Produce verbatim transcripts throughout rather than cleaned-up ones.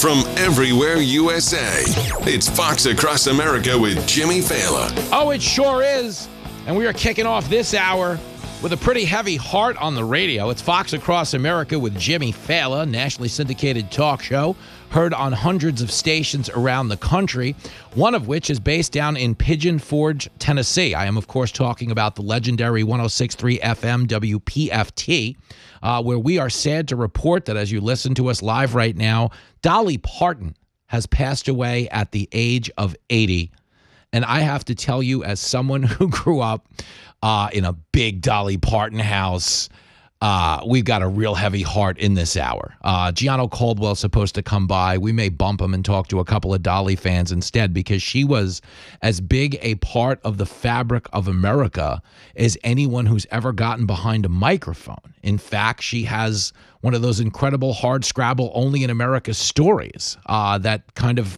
from everywhere U S A. It's Fox Across America with Jimmy Fallon. Oh, it sure is. And we are kicking off this hour with a pretty heavy heart on the radio. It's Fox Across America with Jimmy Fallon, nationally syndicated talk show, heard on hundreds of stations around the country, one of which is based down in Pigeon Forge, Tennessee. I am, of course, talking about the legendary one oh six point three F M W P F T, uh, where we are sad to report that as you listen to us live right now, Dolly Parton has passed away at the age of eighty. And I have to tell you, as someone who grew up uh, in a big Dolly Parton house, uh, we've got a real heavy heart in this hour. Uh, Gianno Caldwell's supposed to come by. We may bump him and talk to a couple of Dolly fans instead, because she was as big a part of the fabric of America as anyone who's ever gotten behind a microphone. In fact, she has one of those incredible hard scrabble only in America stories uh, that kind of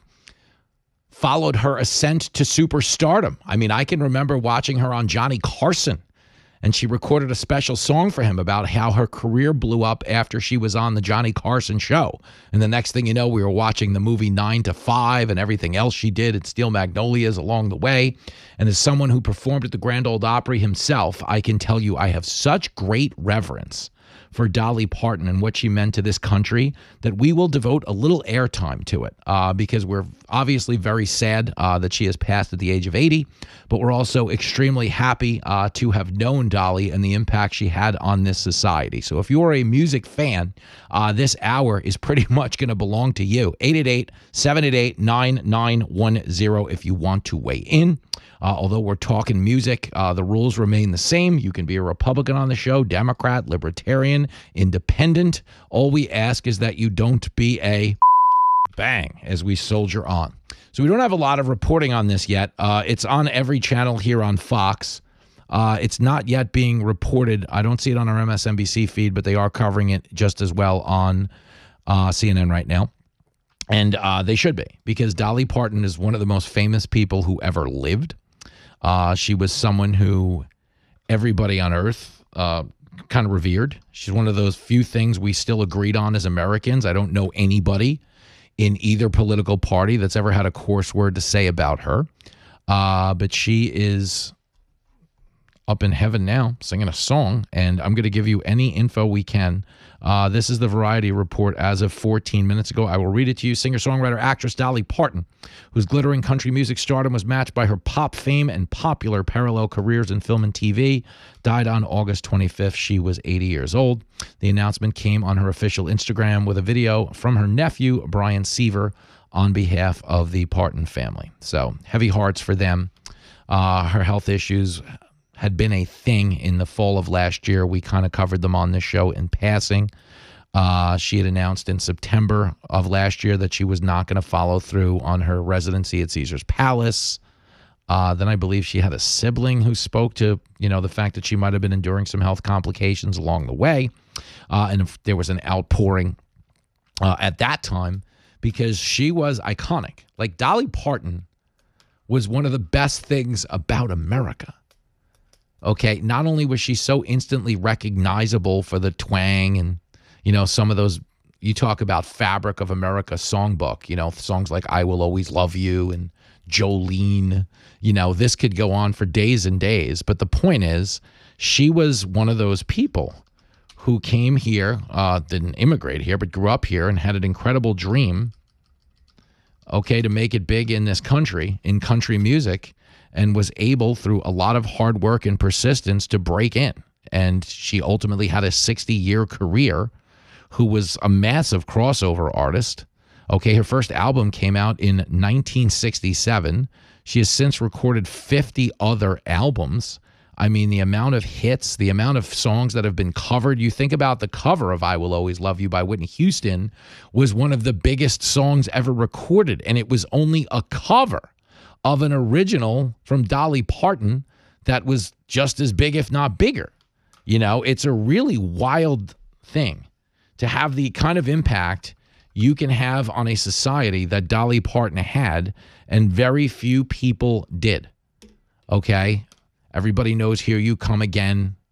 followed her ascent to superstardom. I mean, I can remember watching her on Johnny Carson, and she recorded a special song for him about how her career blew up after she was on the Johnny Carson show. And the next thing you know, we were watching the movie Nine to Five and everything else she did at Steel Magnolias along the way. And as someone who performed at the Grand Ole Opry himself, I can tell you I have such great reverence for Dolly Parton and what she meant to this country that we will devote a little airtime to it uh, because we're obviously very sad uh, that she has passed at the age of eighty, but we're also extremely happy uh, to have known Dolly and the impact she had on this society. So if you're a music fan, uh, this hour is pretty much going to belong to you. eight eight eight, seven eight eight, nine nine one zero if you want to weigh in. Uh, although we're talking music, uh, the rules remain the same. You can be a Republican on the show, Democrat, Libertarian, Independent. All we ask is that you don't be a bang as we soldier on. So we don't have a lot of reporting on this yet. Uh, it's on every channel here on Fox. Uh, it's not yet being reported. I don't see it on our M S N B C feed, but they are covering it just as well on uh, C N N right now. And uh, they should be, because Dolly Parton is one of the most famous people who ever lived. Uh, she was someone who everybody on earth uh, kind of revered. She's one of those few things we still agreed on as Americans. I don't know anybody in either political party that's ever had a coarse word to say about her. Uh, but she is up in heaven now singing a song, and I'm going to give you any info we can. Uh, this is the Variety Report as of fourteen minutes ago. I will read it to you. Singer-songwriter actress Dolly Parton, whose glittering country music stardom was matched by her pop fame and popular parallel careers in film and T V, died on August twenty-fifth. She was eighty years old. The announcement came on her official Instagram with a video from her nephew, Brian Seaver, on behalf of the Parton family. So heavy hearts for them. Uh, her health issues had been a thing in the fall of last year. We kind of covered them on this show in passing. Uh, she had announced in September of last year that she was not going to follow through on her residency at Caesar's Palace. Uh, then I believe she had a sibling who spoke to, you know, the fact that she might have been enduring some health complications along the way. Uh, and if there was an outpouring uh, at that time because she was iconic. Like, Dolly Parton was one of the best things about America. Okay, not only was she so instantly recognizable for the twang and, you know, some of those, you talk about fabric of America songbook, you know, songs like I Will Always Love You and Jolene, you know, this could go on for days and days. But the point is, she was one of those people who came here, uh, didn't immigrate here, but grew up here and had an incredible dream, okay, to make it big in this country, in country music, and was able, through a lot of hard work and persistence, to break in. And she ultimately had a sixty-year career, who was a massive crossover artist. Okay, her first album came out in nineteen sixty-seven. She has since recorded fifty other albums. I mean, the amount of hits, the amount of songs that have been covered. You think about the cover of I Will Always Love You by Whitney Houston was one of the biggest songs ever recorded, and it was only a cover of an original from Dolly Parton that was just as big, if not bigger. You know, it's a really wild thing to have the kind of impact you can have on a society that Dolly Parton had, and very few people did. Okay? Everybody knows Here You Come Again.